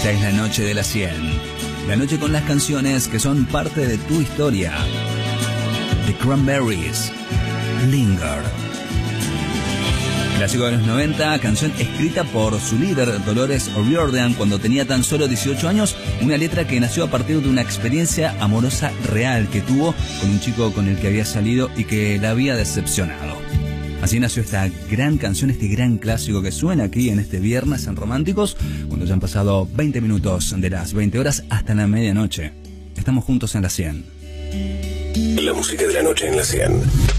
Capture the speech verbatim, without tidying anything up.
Esta es la noche de las cien. La noche con las canciones que son parte de tu historia. The Cranberries, Linger. Clásico de los noventa, canción escrita por su líder Dolores O'Riordan cuando tenía tan solo dieciocho años, una letra que nació a partir de una experiencia amorosa real que tuvo con un chico con el que había salido y que la había decepcionado. Así nació esta gran canción, este gran clásico que suena aquí en este viernes en Románticos, cuando ya han pasado veinte minutos de las veinte horas hasta la medianoche. Estamos juntos en la cien. La música de la noche en la cien.